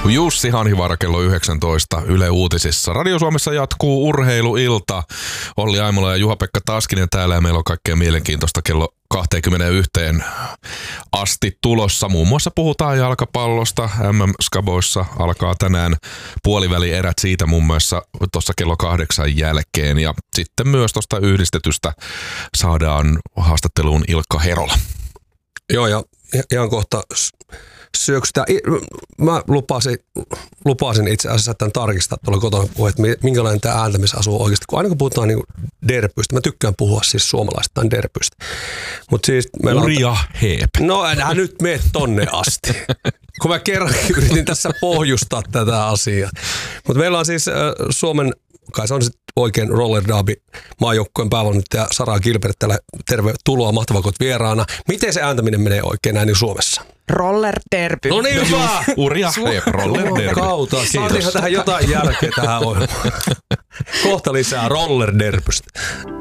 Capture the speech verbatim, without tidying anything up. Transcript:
Jussi Hanhivaara kello yhdeksäntoista Yle Uutisissa. Radio Suomessa jatkuu urheiluilta. Olli Aimola ja Juha-Pekka Taskinen täällä ja meillä on kaikkea mielenkiintoista kello kaksikymmentäyksi asti tulossa. Muun muassa puhutaan jalkapallosta. M M-skaboissa alkaa tänään puolivälierät siitä muun muassa tuossa kello kahdeksan jälkeen. Ja sitten myös tuosta yhdistetystä saadaan haastatteluun Ilkka Herola. Joo, ja ihan kohta syöksytään. Mä lupasin, lupasin itse asiassa tämän tarkistaa tuolla kotona, että minkälainen tämä ääntämisasu on oikeasti. Kun aina kun puhutaan niin derpyistä, mä tykkään puhua siis suomalaistaan derpyistä. Mut siis Urja Heep. No älä nyt mene tonne asti. Kun mä kerran yritin tässä pohjustaa tätä asiaa. Mutta meillä on siis äh, Suomen, kai se on sitten oikein roller derby maajoukkojen päävalmittaja Sara Gilbert täällä. Tervetuloa, mahtavaa kun vieraana. Miten se ääntäminen menee oikein näin niin Suomessa? Roller derby. No niin hyvä! Urja Heep, roller derby. Kautta. Saatiinhan tähän jotain jälkeä tähän ohjelmaan. Kohta lisää roller derbystä.